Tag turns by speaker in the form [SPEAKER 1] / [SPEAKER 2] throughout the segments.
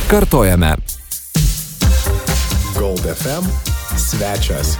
[SPEAKER 1] Kartojame.
[SPEAKER 2] Gold FM svečias.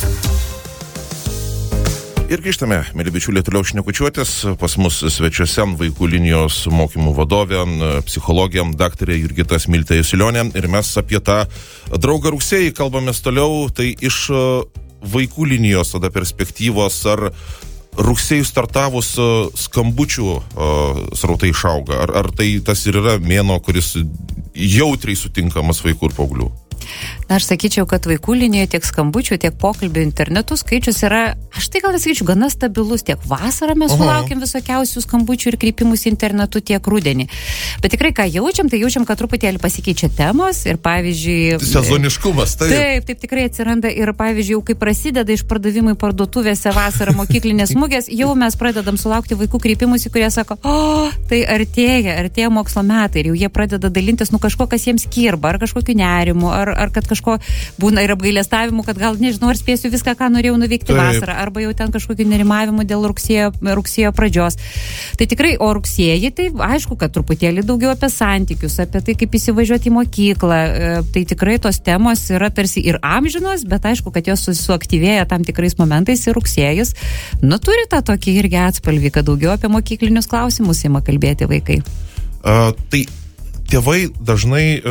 [SPEAKER 3] Ir grįžtame, mėly bičiuliai, toliau šnekučiuotis. Pas mus svečiuose vaikų linijos mokymų vadovė, psichologė, daktarė Jurgita Smiltė Jusilionė. Ir mes apie tą draugą rugsėjį kalbamės toliau. Tai iš vaikų linijos tada perspektyvos, ar rugsėjį startavus skambučių srautai išauga? Ar tai tas ir yra mėnuo, kuris jautriai sutinkamas vaikų ir paauglių?
[SPEAKER 4] Na, aš sakyčiau, kad vaikų linijoje tiek skambučių, tiek pokalbių internetu skaičius yra, aš tai gal sakyčiau, gana stabilus. Tiek vasarą mes sulaukiam visokiausių skambučių ir kreipimus internetu, tiek rudenį. Bet tikrai, ką jaučiam, tai jaučiam, kad truputėlį pasikeičia temos ir, pavyzdžiui...
[SPEAKER 3] Sezoniškumas, taip.
[SPEAKER 4] Taip tikrai atsiranda ir, pavyzdžiui, jau kai prasideda išpardavimai parduotuvėse vasarą mokyklinės mugės, jau mes pradedam sulaukti vaikų kreipimusi, kurie sako, tai artėja mokslo metai ir jau jie pradeda dalintis, kažko, kas jiems kirba, ar kažkokiu nerimu, ar kad kažko būna ir apgailestavimu, kad gal nežinau, ar spėsiu viską, ką norėjau nuveikti vasarą, arba jau ten kažkokiu nerimavimu dėl rugsėjo pradžios. Tai tikrai, o rugsėjį, tai aišku, kad truputėlį daugiau apie santykius, apie tai, kaip įsivažiuoti į mokyklą. Tai tikrai tos temos yra tarsi ir amžinos, bet aišku, kad jos suaktyvėja tam tikrais momentais ir rugsėjus. Turi tą tokį irgi atspalvį, kad daugiau apie mokyklinius klausimus ima kalbėti vaikai.
[SPEAKER 3] Tai tėvai dažnai,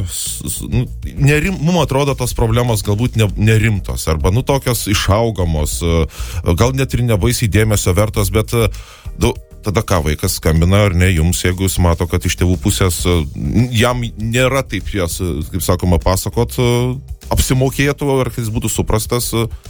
[SPEAKER 3] mums atrodo tos problemos galbūt nerimtos, arba tokios išaugamos, gal net ir nebaisiai dėmesio vertos, bet tada ką vaikas skambina, ar ne, jums, jeigu jis mato, kad iš tėvų pusės jam nėra taip jas, kaip sakoma, pasakot, apsimokėtų, ar kad jis būtų suprastas,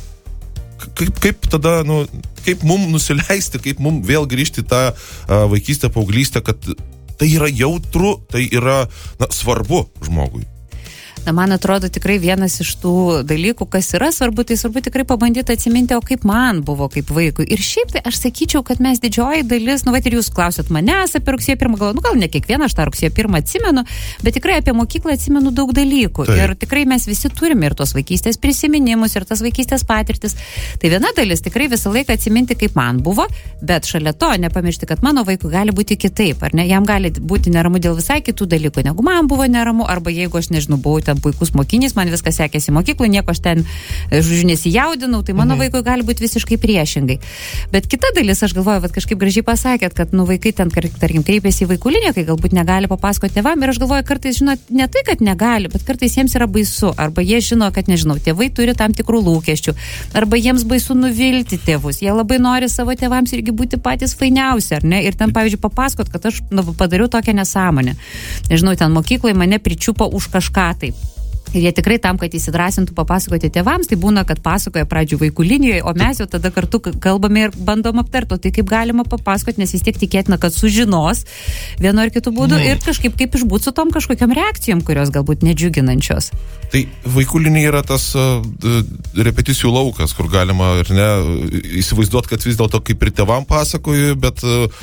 [SPEAKER 3] kaip tada, kaip mum nusileisti, kaip mum vėl grįžti tą vaikystę, paauglystę, kad tai yra jautru, tai yra svarbu žmogui.
[SPEAKER 4] Man atrodo, tikrai vienas iš tų dalykų, kas yra svarbu, tai svarbu tikrai pabandyti atsiminti, o kaip man buvo kaip vaikui. Ir šiaip tai aš sakyčiau, kad mes didžioji dalis, ir jūs klausėt manęs apie rugsėjo 1, gal ne kiekvieną aš tą rugsėjo 1 atsimenu, bet tikrai apie mokyklą atsimenu daug dalykų.
[SPEAKER 3] Taip.
[SPEAKER 4] Ir tikrai mes visi turime ir tos vaikystės prisiminimus, ir tas vaikystės patirtis. Tai viena dalis tikrai visą laiką atsiminti, kaip man buvo, bet šalia to nepamiršti, kad mano vaikui gali būti kitaip, ar ne? Jam gali būti neramu dėl visai kitų dalykų, negu man buvo neramu, arba jeigu aš nežinau, buvau ten puikus mokinys, man viskas sekėsi mokyklai, nieko aš ten, nesijaudinau, tai mano vaikui gali būti visiškai priešingai. Bet kita dalis, aš galvoju, kad kažkaip gražiai pasakėt, kad vaikai ten, tarkim, kreipiasi į vaikų liniją, kai galbūt negali papasakoti tėvam, ir aš galvoju, kartais, žinot, ne tai, kad negali, bet kartais jiems yra baisu, arba jie žino, kad, nežinau, tėvai turi tam tikrų lūkesčių, arba jiems baisu nuvilti tėvus, jie labai nori savo tėvams irgi būti patys fainiausi, ar ne, ir ten, pavyzdžiui, papasakot, kad aš padariau tokią nesąmonę. Nežinau, ten mokykloje mane pričiupo už kažką taip. Ir jie tikrai tam, kad įsidrasintų papasakoti tėvams, tai būna, kad pasakoja pradžių vaikų linijoje, o mes jau tada kartu kalbame ir bandom aptarti, tai kaip galima papasakoti, nes vis tiek tikėtina, kad sužinos vienu ar kitu būdu ir kažkaip kaip išbūt su tom kažkokiam reakcijom, kurios galbūt nedžiuginančios. Tai
[SPEAKER 3] vaikų linija yra tas repeticijų laukas, kur galima ir ne įsivaizduoti, kad vis dėlto kaip ir tėvam pasakoju, bet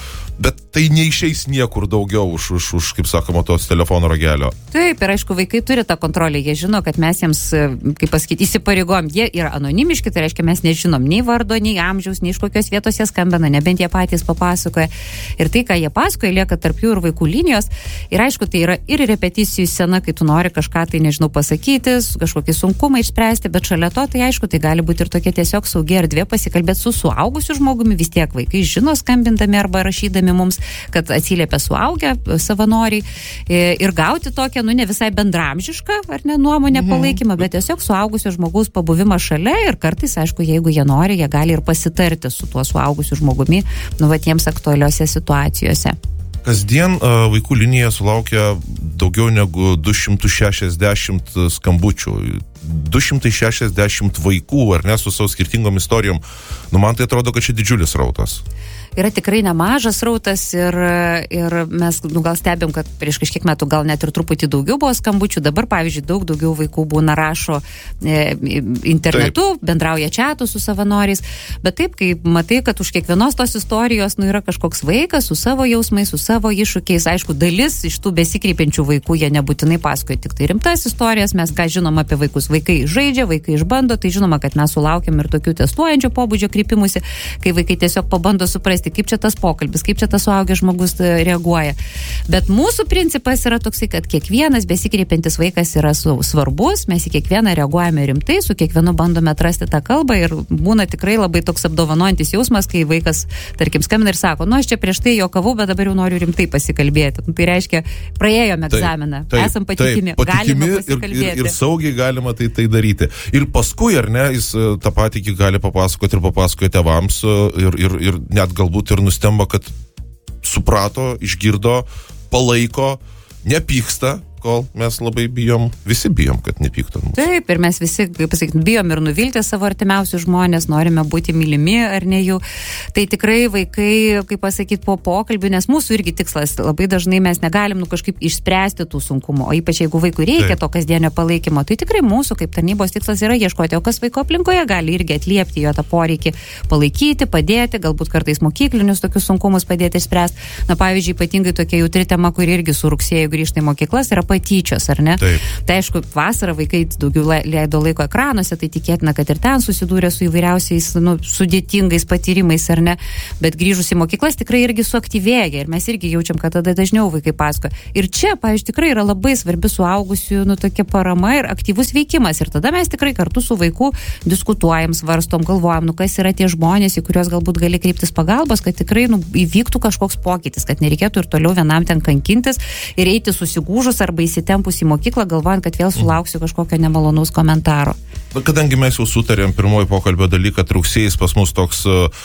[SPEAKER 3] tai neišeis niekur daugiau už kaip sakoma, tos telefono ragelio. Taip, ir aišku, vaikai turi tą kontrolę, jie žino, kad mes jiems, kaip pasakyti, įsipareigom, jie yra anonimiški, tai reiškia, mes nežinom nei vardo, nei amžiaus, nei iš kokios vietos jie skambina, nebent jie patys papasakoja. Ir tai, ką jie pasakoja, lieka tarp jų ir vaikų linijos. Ir aišku, tai yra ir repeticijų scena, kai tu nori kažką tai, nežinau, pasakyti, kažkokį sunkumą išspręsti, bet šalia to, tai aišku, tai gali būti ir tokia tiesiog saugi erdvė pasikalbėti su suaugusiu žmogumi, vis tiek vaikai žino skambindami arba rašydami mums, kad atsiliepia suaugę savanoriai ir gauti tokią, ne visai bendramžišką, ar ne, nuomonę palaikymą, bet tiesiog suaugusio žmogaus pabuvimą šalia ir kartais, aišku, jeigu jie nori, jie gali ir pasitarti su tuo suaugusiu žmogumi, tiems aktualiuose situacijose. Kasdien vaikų linija sulaukia daugiau negu 260 skambučių. 260 vaikų, ar ne, su savo skirtingom istorijom. Man tai atrodo, kad čia didžiulis rautas. Yra tikrai nemažas rautas ir mes gal stebim, kad prieš kažkiek metų gal net ir truputį daugiau buvo skambučių. Dabar, pavyzdžiui, daugiau vaikų būna rašo internetu, bendrauja čiatu su savanoriais. Bet taip, kai matai, kad už kiekvienos tos istorijos yra kažkoks vaikas su savo jausmais, su savo iššūkiais. Aišku, dalis iš tų besikreipiančių vaikų jie nebūtinai pasakoja tik tai rimtas istorijas. Mes ką žinom apie vaikus? Vaikai žaidžia, vaikai išbando. Tai žinoma, kad mes sulaukiam ir tokių testuojančių pobūdžio kreipimusi, kai vaikai tiesiog pabando suprasti,
[SPEAKER 4] suprasti, kaip čia tas pokalbis, kaip čia tas suaugęs žmogus reaguoja. Bet mūsų principas yra toksai, kad kiekvienas besikreipiantis vaikas yra svarbus, mes į kiekvieną reaguojame rimtai, su kiekvienu bandome atrasti tą kalbą ir būna tikrai labai toks apdovanojantis jausmas, kai vaikas, tarkim, skambina ir sako, aš čia prieš tai juokavau, bet dabar jau noriu rimtai pasikalbėti. Tai reiškia, praėjome egzaminą, esam patikimi, galime pasikalbėti.
[SPEAKER 3] Ir saugiai galima tai daryti. Ir paskui, ar ne, jis tą patį gali papasakoti ir papasakoja tėvams ir net galbūt ir nustemba, kad suprato, išgirdo, palaiko, nepyksta, kol mes labai bijom, visi bijom, kad nepyktų.
[SPEAKER 4] Taip, ir mes visi, kaip pasakyti, bijom ir nuvilti savo artimiausius žmonės, norime būti mylimi ar ne jų. Tai tikrai vaikai, kaip pasakyti, po pokalbių, nes mūsų irgi tikslas, labai dažnai mes negalim kažkaip išspręsti tų sunkumų, o ypač jeigu vaikui reikia to kasdienio palaikymo, tai tikrai mūsų kaip tarnybos tikslas yra ieškoti, o kas vaiko aplinkoje gali irgi atliepti jo tą poreikį, palaikyti, padėti, galbūt kartais mokyklinius tokius sunkumus padėti išspręsti. Na, pavyzdžiui, ypatingai tokia jautri tema, kuri irgi su rugsėju grįžta į mokyklas, yra patyčios, ar ne?
[SPEAKER 3] Taip.
[SPEAKER 4] Tai aišku, vasarą vaikai daugiau leido laiko ekranuose, tai tikėtina, kad ir ten susidūrė su įvairiausiais sudėtingais patyrimais, ar ne? Bet grįžus į mokyklas tikrai irgi suaktyvėja ir mes irgi jaučiam, kad tada dažniau vaikai pasakoja. Ir čia, pavyzdžiui, tikrai yra labai svarbi suaugusių, tokia parama ir aktyvus veikimas. Ir tada mes tikrai kartu su vaiku diskutuojam, svarstom, galvojam, kas yra tie žmonės, į kuriuos galbūt gali kreiptis pagalbos, kad tikrai įvyktų kažkoks pokytis, kad nereikėtų ir toliau vienam ten kankintis ir eiti susigūžus arba įsitempus į mokyklą, galvojant, kad vėl sulauksiu kažkokio nemalonaus komentaro.
[SPEAKER 3] Kadangi mes jau sutarėm pirmoji pokalbio daly, kad rugsėjais pas mus toks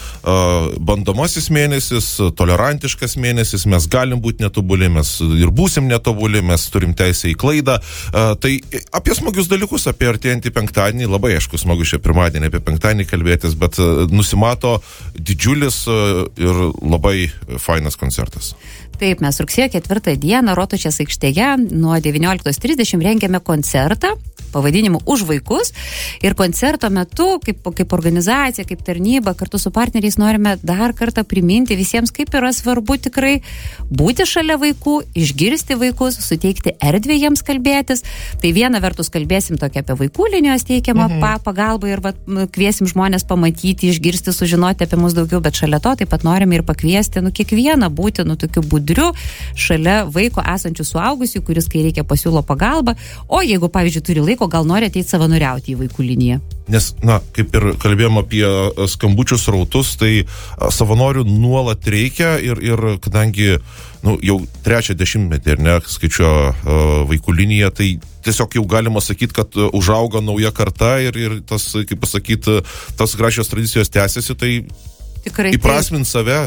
[SPEAKER 3] bandomasis mėnesis, tolerantiškas mėnesis, mes galim būti netobuli, mes ir būsim netobuli, mes turim teisę į klaidą. Tai apie smagius dalykus, apie artėjantį penktadienį, labai aišku, smagu šią pirmadienį apie penktadienį kalbėtis, bet nusimato didžiulis ir labai fainas koncertas.
[SPEAKER 4] Taip, mes rugsėjo 4 dieną Rotušės aikštėje nuo 19:30 rengiame koncertą pavadinimu Už vaikus ir koncerto metu, kaip organizacija, kaip tarnyba, kartu su partneriais norime dar kartą priminti visiems, kaip yra svarbu tikrai būti šalia vaikų, išgirsti vaikus, suteikti erdvę jiems kalbėtis. Tai viena vertus kalbėsim tokia apie vaikų linijos teikiamą pagalbą ir kviesim žmonės pamatyti, išgirsti, sužinoti apie mus daugiau, bet šalia to taip pat norime ir pakviesti kiekvieną būti tokiu budriu šalia vaiko esančių suaugusių, kuris kai reikia pasiūlo pagalbą, o jeigu, pavyzdžiui, turi laiko, gal nori ateiti savanoriauti į vaikų liniją.
[SPEAKER 3] Nes, kaip ir kalbėjom apie skambučių srautus, tai savanorių nuolat reikia ir kadangi jau 3 dešimtmetį, ar ne, skaičiuoja vaikų liniją, tai tiesiog jau galima sakyti, kad užauga nauja karta ir tas, kaip pasakyti, tas gražios tradicijos tęsiasi, tai
[SPEAKER 4] tikrai
[SPEAKER 3] įprasmint save.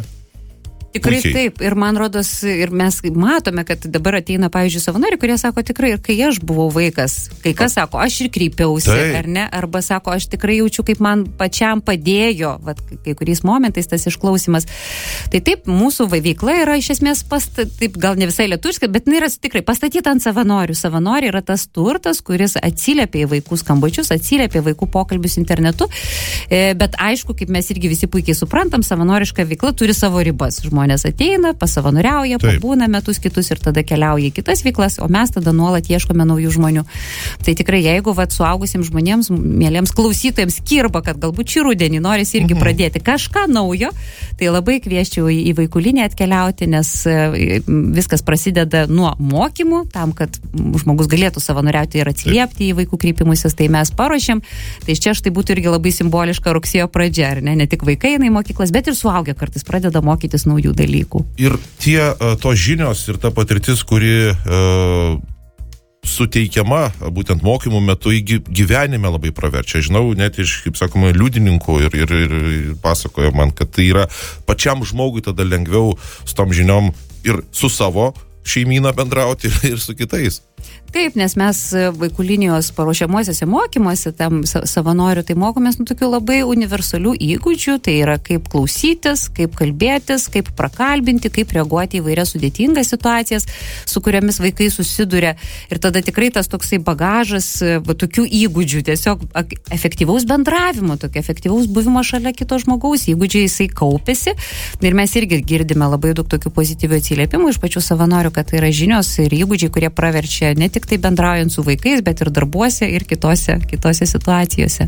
[SPEAKER 4] Tikrai taip, ir man rodos, ir mes matome, kad dabar ateina, pavyzdžiui, savanoriai, kurie sako tikrai, ir kai aš buvau vaikas, kai kas sako, aš ir kreipiausi, ar ne, arba sako, aš tikrai jaučiu, kaip man pačiam padėjo, kai kuriais momentais tas išklausimas. Tai taip, mūsų veikla yra iš esmės, taip gal ne visai lietuviška, bet yra tikrai pastatyta ant savanorių. Savanoriai yra tas turtas, kuris atsiliepia į vaikų skambučius, atsiliepia į vaikų pokalbius internetu, bet aišku, kaip mes irgi visi puikiai suprantam, savanoriška veikla turi savo ribas. Žmonės ateina, pasavanoriauja, pabūna metus kitus ir tada keliauja į kitas veiklas, o mes tada nuolat ieškome naujų žmonių. Tai tikrai, jeigu suaugusiems žmonėms, mieliems klausytojams kirba, kad galbūt šį rudenį norisi irgi pradėti kažką naujo, tai labai kvieščiau į vaikų liniją atkeliauti, nes viskas prasideda nuo mokymų, tam, kad žmogus galėtų savanoriauti ir atsiliepti į vaikų kreipimusis, tai mes paruošėm. Tai čia štai būtų irgi labai simboliška rugsėjo pradžia, ar ne? Ne tik vaikai eina į mokyklas, bet ir suaugę kartais pradeda mokytis naujų dalykų.
[SPEAKER 3] Ir tos žinios ir ta patirtis, kuri suteikiama būtent mokymų metu į gyvenime labai praverčia. Žinau, net iš, kaip sakoma, liudininkų ir pasakoja man, kad tai yra pačiam žmogui tada lengviau su tom žiniom ir su savo šeimyną bendrauti ir su kitais.
[SPEAKER 4] Taip, nes mes vaikų linijos paruošiamuosiuose mokymuose, tam savanorių, tai mokomės tokių labai universalių įgūdžių, tai yra kaip klausytis, kaip kalbėtis, kaip prakalbinti, kaip reaguoti į vairias sudėtingas situacijas, su kuriamis vaikai susiduria. Ir tada tikrai tas toksai bagažas tokių įgūdžių, tiesiog efektyvaus bendravimo, tokio efektyvaus buvimo šalia kito žmogaus įgūdžiai, jisai kaupėsi. Ir mes irgi girdime labai daug tokių pozityvių atsiliepimų iš pačių savanorių, kad tai yra žinios ir įgūdžiai, kurie praverčia ne tik tai bendraujant su vaikais, bet ir darbuose ir kitose situacijose.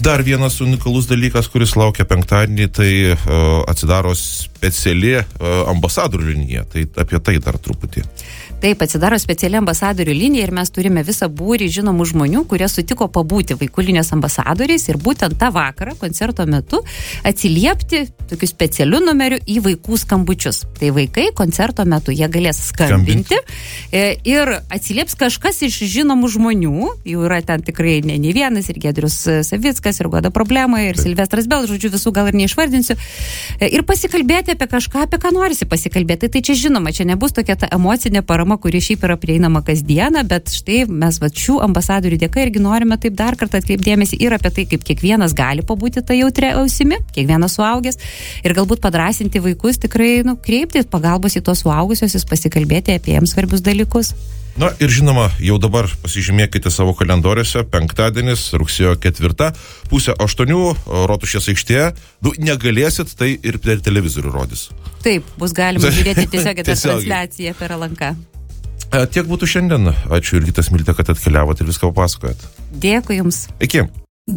[SPEAKER 3] Dar vienas unikalus dalykas, kuris laukia penktadienį, tai atsidaro speciali ambasadorių linija. Tai apie tai dar truputį.
[SPEAKER 4] Taip, atsidaro speciali ambasadorių linija ir mes turime visą būrį žinomų žmonių, kurie sutiko pabūti vaikų linijos ambasadoriais ir būtent tą vakarą, koncerto metu, atsiliepti tokiu specialiu numeriu į vaikų skambučius. Tai vaikai koncerto metu jie galės skambinti ir atsilieps kažkas iš žinomų žmonių, jų yra ten tikrai ne vienas, ir Giedrius Savickas, ir Goda Problema, ir Silvestras Bel, žodžiu, visų gal ir neišvardinsiu, ir pasikalbėti apie kažką, apie ką norisi pasikalbėti. Tai čia žinoma, čia nebus tokia ta emocinė parama, kuri šiaip yra prieinama kasdieną, bet štai mes šių ambasadorių dėka irgi norime taip dar kartą atkreipdėmėsi ir apie tai, kaip kiekvienas gali pabūti tą jautrią ausimi, kiekvienas suaugęs, ir galbūt padrąsinti vaikus tikrai, kreipti pagalbos į tuos suaugusiosius, pasikalbėti apie jiems svarbius dalykus.
[SPEAKER 3] Na ir žinoma, jau dabar pasižymėkite savo kalendoriuose, penktadienis, rugsėjo 4, 7:30, Rotušės aikštėje. Negalėsit, tai ir per televizorių rodys.
[SPEAKER 4] Taip, bus galima žiūrėti tiesiog tą transliaciją per LNK.
[SPEAKER 3] Tiek būtų šiandien. Ačiū Jurgita Smiltė, kad atkeliavot ir viską papasakojot.
[SPEAKER 4] Dėkui Jums.
[SPEAKER 3] Iki.